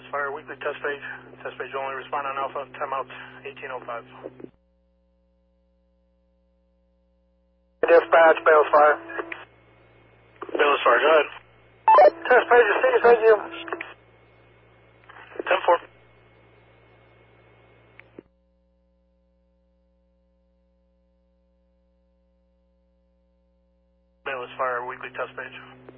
Fire, weekly test page. Test page only, respond on Alpha, timeout 1805. Dispatch, Bayless Fire. Bayless Fire, go ahead. Test page received, thank you. 10-4. Bayless Fire, weekly test page.